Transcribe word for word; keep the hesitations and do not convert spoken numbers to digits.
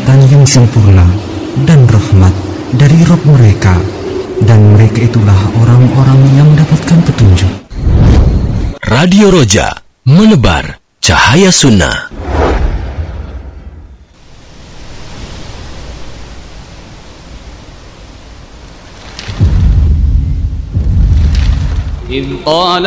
kekuatan yang sempurna dan rahmat dari Rabb mereka, dan mereka itulah orang-orang yang mendapatkan petunjuk. Radio Roja, menebar cahaya sunnah. إذ قال